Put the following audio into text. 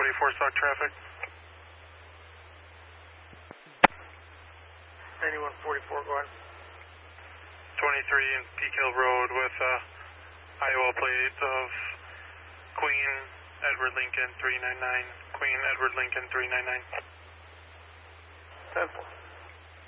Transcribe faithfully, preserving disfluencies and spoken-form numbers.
eighty-four stock traffic. ninety-one forty-four, go ahead. twenty-three in Peak Hill Road with uh, I O L plate of Queen Edward Lincoln three nine nine. Queen Edward Lincoln three nine nine. ten four.